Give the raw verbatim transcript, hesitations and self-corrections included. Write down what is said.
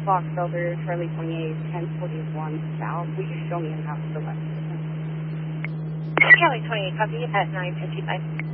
Fox Delta, Charlie twenty-eight, ten forty-one south. Will you show me a map to the west? Charlie twenty-eight, copy at nine fifty-five.